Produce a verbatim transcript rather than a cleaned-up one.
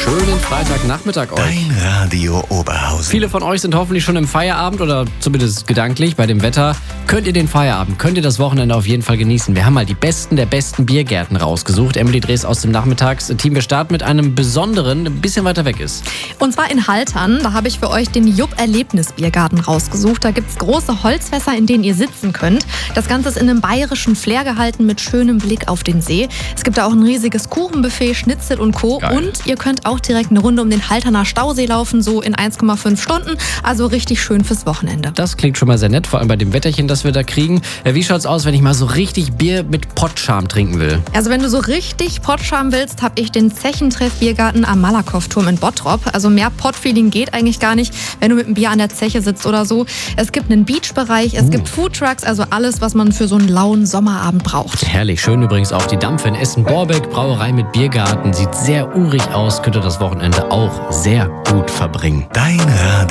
schönen Freitagnachmittag euch. Dein Radio Oberhausen. Viele von euch sind hoffentlich schon im Feierabend oder zumindest gedanklich bei dem Wetter. Könnt ihr den Feierabend, könnt ihr das Wochenende auf jeden Fall genießen. Wir haben mal die besten der besten Biergärten rausgesucht. Emily Drees aus dem Nachmittagsteam. Wir starten mit einem besonderen, ein bisschen weiter weg ist. Und zwar in Haltern. Da habe ich für euch den Jupp-Erlebnis-Biergarten rausgesucht. Da gibt es große Holzfässer, in denen ihr sitzen könnt. Das Ganze ist in einem bayerischen Flair gehalten mit schönem Blick auf den See. Es gibt da auch ein riesiges Kuchenbuffet, Schnitzel und Co. Geil. Und ihr könnt auch direkt eine Runde um den Halterner Stausee laufen, so in eins Komma fünf Stunden. Also richtig schön fürs Wochenende. Das klingt schon mal sehr nett, vor allem bei dem Wetterchen, das wir da kriegen. Wie schaut's aus, wenn ich mal so richtig Bier mit Pottscham trinken will? Also wenn du so richtig Pottscham willst, habe ich den Zechentreff-Biergarten am Malakow-Turm in Bottrop. Also mehr Pottfeeling geht eigentlich gar nicht, wenn du mit einem Bier an der Zeche sitzt oder so. Es gibt einen Beachbereich, es Uh. gibt Foodtrucks, also alles, was man für so einen lauen Sommerabend braucht. Herrlich, schön übrigens auch die Dampfe in Essen-Borbeck, Brauerei mit Biergarten. Sieht sehr urig aus, könnt ihr das Wochenende auch sehr gut verbringen. Dein Radio